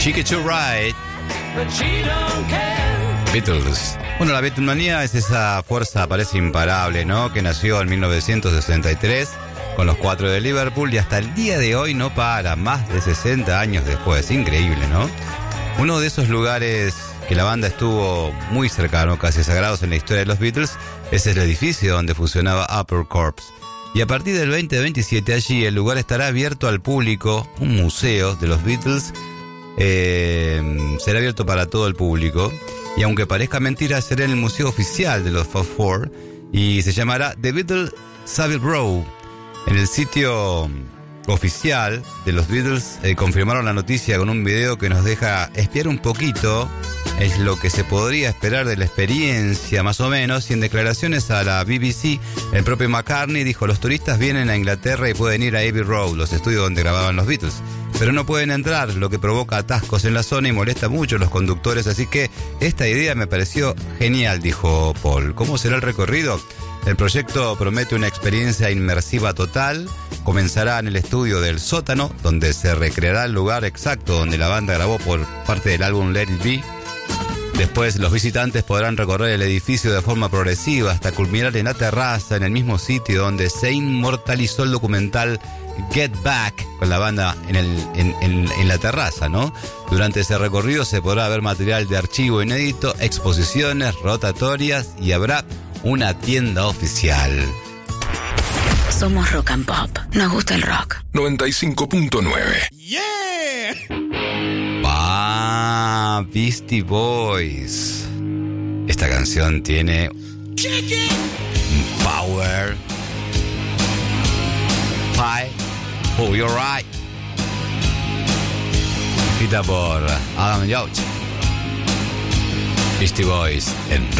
Chicken to Ride. Beatles. Bueno, la Beatlemanía es esa fuerza, parece imparable, ¿no? Que nació en 1963 con los Cuatro de Liverpool y hasta el día de hoy no para, más de 60 años después. Increíble, ¿no? Uno de esos lugares que la banda estuvo muy cercano, casi sagrados en la historia de los Beatles, es el edificio donde funcionaba Upper Corps. Y a partir del 2027 allí el lugar estará abierto al público, un museo de los Beatles, será abierto para todo el público. Y aunque parezca mentira, será en el museo oficial de los Fab Four y se llamará The Beatles Savile Row. En el sitio oficial de los Beatles confirmaron la noticia con un video que nos deja espiar un poquito. Es lo que se podría esperar de la experiencia, más o menos. Y en declaraciones a la BBC, el propio McCartney dijo: los turistas vienen a Inglaterra y pueden ir a Abbey Road, los estudios donde grababan los Beatles, pero no pueden entrar, lo que provoca atascos en la zona y molesta mucho a los conductores. Así que esta idea me pareció genial, dijo Paul. ¿Cómo será el recorrido? El proyecto promete una experiencia inmersiva total. Comenzará en el estudio del sótano, donde se recreará el lugar exacto donde la banda grabó por parte del álbum Let It Be. Después los visitantes podrán recorrer el edificio de forma progresiva hasta culminar en la terraza, en el mismo sitio donde se inmortalizó el documental Get Back con la banda en la terraza, ¿no? Durante ese recorrido se podrá ver material de archivo inédito, exposiciones rotatorias y habrá una tienda oficial. Somos Rock and Pop. Nos gusta el rock. 95.9. ¡Yeah! ¡Ah! Beastie Boys. Esta canción tiene power. Hi, oh, you're right. Escrita por Adam Yauch. Beastie Boys en